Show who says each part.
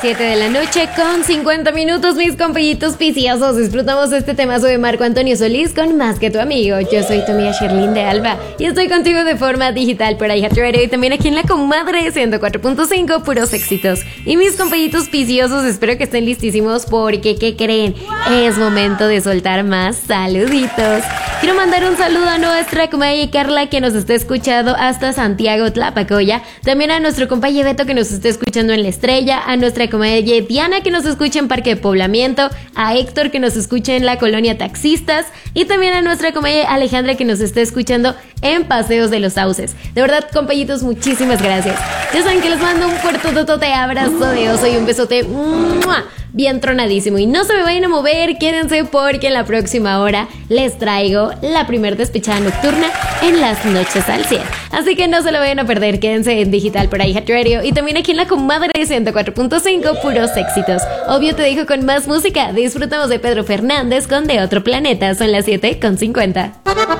Speaker 1: 7 de la noche con 50 minutos, mis compañitos pisciosos. Disfrutamos este temazo de Marco Antonio Solís con Más que tu amigo. Yo soy tu amiga Sherlyn de Alba y estoy contigo de forma digital por iHeartRadio y también aquí en la comadre 104.5, puros éxitos. Y mis compañitos pisciosos, espero que estén listísimos porque, ¿qué creen? Es momento de soltar más saluditos. Quiero mandar un saludo a nuestra comadre Carla, que nos está escuchando hasta Santiago Tlapacoya. También a nuestro compañero Beto, que nos está escuchando en La Estrella. A nuestra comadre Diana, que nos escucha en Parque de Poblamiento. A Héctor, que nos escucha en la colonia Taxistas. Y también a nuestra comadre Alejandra, que nos está escuchando en Paseos de los Sauces. De verdad, compañitos, muchísimas gracias. Ya saben que les mando un fuertotote abrazo de oso y un besote bien tronadísimo. Y no se me vayan a mover, quédense porque en la próxima hora les traigo la primer despechada nocturna en las noches al 100. Así que no se lo vayan a perder, quédense en digital por iHeartRadio y también aquí en la comadre 104.5, puros éxitos. Obvio te dejo con más música. Disfrutamos de Pedro Fernández con De Otro Planeta. Son las 7:50.